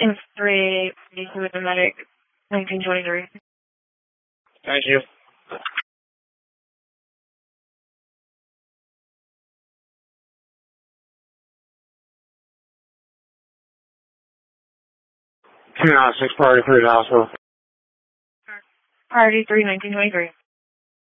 3, with the medic, 1923. Thank you. 296, priority 3 to hospital. Priority 3, 1923.